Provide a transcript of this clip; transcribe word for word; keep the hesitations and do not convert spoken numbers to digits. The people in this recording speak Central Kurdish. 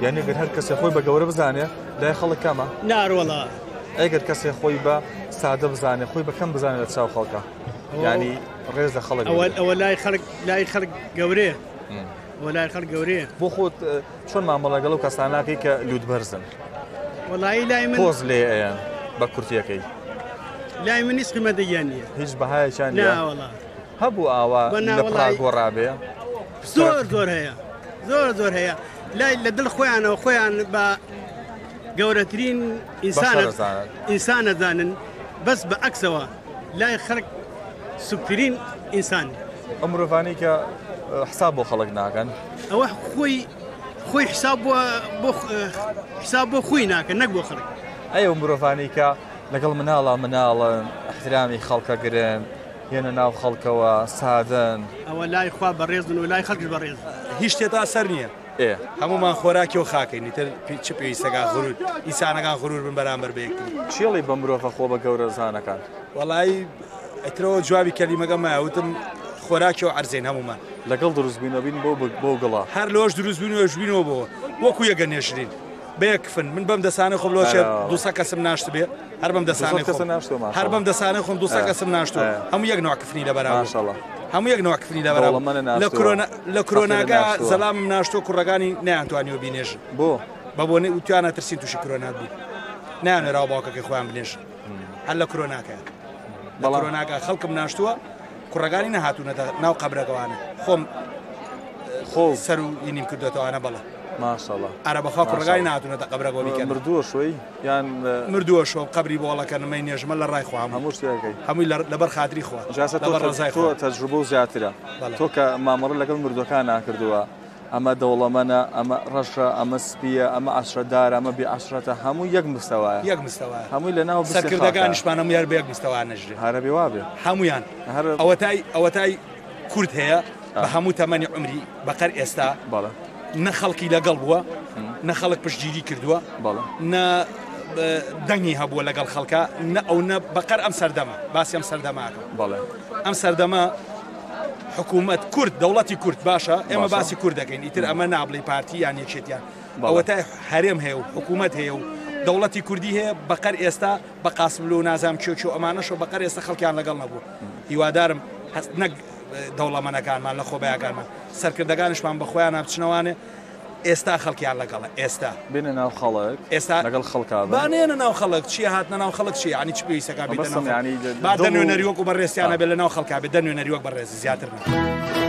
یعنی گەر هەر کەسێ خۆی بە گەورە بزانێ لای خەڵک کەمە ناڕوەڵا ئەگەر کەسێ خۆی بە سادە بزانێ خۆی بە کەم بزانێت لە چاو خەڵکە ینی ڕێز لە خەڵک ئەوە لای خەڵک لای خەڵک گەورەیە ئەوە لای خەڵک گەورەیە بۆ خۆت چۆن مامەڵەگەڵ و کەساناکەی کە لوت بەرزن وەڵایی لای من پۆز لێ ئەیان بە کورتیەکەی لای من هیچ قیمەتیان نییە هیچ بەهایەکیان ناوەڵا هەبوو ئاوا لە پڕا گۆڕابێ زۆر زۆر هەیە زۆر زۆر هەیە لای لە دڵ خۆیانەوە خۆیان بە گەورەترین ئینسان نەزانن بەس بە عەکسەوە لای خەڵک سوکترین ئینسان ئەم مرۆڤانەی کە حساب بۆ خەڵک ناکەن ئەوە خۆی خۆی حساب بۆ حساب بۆ خۆی ناکەن نەک بۆ خەڵک ئەو مرۆڤانەی کە لەگەڵ مناڵە مناڵن احترامی خەڵکە گرن هێنە ناو خەڵکەوە سادن ئەوە لای خوا بەڕێزن و لای خەڵکش بەڕێز هیچ شتێتا سەر نییە هەمومان خۆراکی و خاکەین تر چ پێویستەکان غرور ئینسانەکان غرور بن بەرامبەر بەیەکتر چێڵی بە مرۆڤە خۆ بە گەورە زانەکان وەڵایی ئەترەوە جوابی کەلیمەکە مایوتم خۆراکی و عەرزێن هەمومان لەگەڵ دروستبوونەوەبین بۆ بۆ گڵا هەر لۆش دروستبوون و ژبینەوە بۆ وەکو یەگە نێشرین بەیەکفن من بەم دەسانە خۆم لۆشێ دووسە کەسم ناشت بێ هەر بەم دەسانە هەر بەم دەسانە خۆم دووسە کەسم ناشتوە هەموو یەک نوعکفنی لە بەراورد هەموو یەک نوعکفنی لە بەراورد لە کۆرۆناگا زەلامم ناشتۆ کوڕەکانی نەیانتوانیوە بینێژن بۆ بە بۆ وتیانە ترسین تووشی کۆرۆنات بوو نایانێ ڕاو باوکەکەی خۆیان بنێژن هەر لە کۆرۆناکە لە کۆرۆناگا خەڵکم ناشتووە کوڕەکانی نەهاتوونەتە ناو قەبرەکەوانە خۆم خۆ سەر و ئینیم کردوێتەوانە بەڵە ماشەڵڵا ئەرە بەخوا کوڕەکانی نهاتوونەتە قەبرەکەوە بیکەن مردووە شوی یان مردووە شۆ قەبری بۆڵەکە نمەی نێژمە لە ڕای خۆم هەموو شتێکەکەی هەمووی لەبەر خاتری خۆ تۆ تەجروبە و زیاترە تۆ کە مامەڕە لەگەڵ مردوەکان ناکردووە ئەمە دەوڵەمەنە ئەمە ڕەشە ئەمە سپیە ئەمە عەشرەدارە ئەمە بێ عەشرەتە هەموو یەک مستەوایە یەک مستەوایە هەمووی لە ناو سەرکردەکانیشمان هەموو یار بە یەک مستەوا نەژرێ هەرە بێ وابێ هەمویان ئەوە تای ئەوە تای کورد هەیە بە هەموو تەمەنی عمری بەقەر ئێستا بەڵێ نە خەڵکی لەگەڵ بووە نە خەڵک پشتگیری کردووە نە دەنگی هەبووە لەگەڵ خەڵکە نە ئەو نە بەقەر ئەم سەردەمە باسی ئەم سەردەماکە بەڵێ ئەم سەردەمە حکوومەت کورد دەوڵەتی کورد باشە ئێمە باسی کورد دەکەین ئیتر ئەمە نابڵی پارتی یان یەکێتیان ئەوە تا هەرێم هەیە و حکوومەت هەیە و دەوڵەتی کوردی هەیە بەقەر ئێستا بە قاسملو و نازام کێکێ و ئەمانەشەوە بەقەر ئێستا خەڵکیان لەگەڵ نەبوو هیوادارم نەک دەوڵەمەنەکانمان لە خۆبەیەکانمان سەرکردەکانشمان بە خۆیان نابچنەوانێ ئێستا خەڵکیان لەگەڵە ئێستا بێنە ناو خەڵک ئێستا لەگەڵ خەڵکا بانێنە ناو خەڵک چی هاتنە ناو خەڵک چی عنی چ پێویستەکان با دەنوێنەری وەکو بەڕێستیانە بێت لە ناو خەڵکا بێت دەنوێنەری وەک بەڕێز زیاتر